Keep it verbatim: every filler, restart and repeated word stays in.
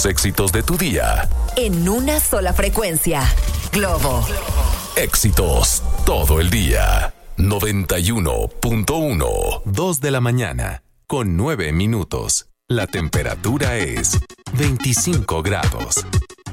los éxitos de tu día. En una sola frecuencia. Globo. Éxitos todo el día. noventa y uno punto uno. Dos de la mañana, con nueve minutos. La temperatura es veinticinco grados.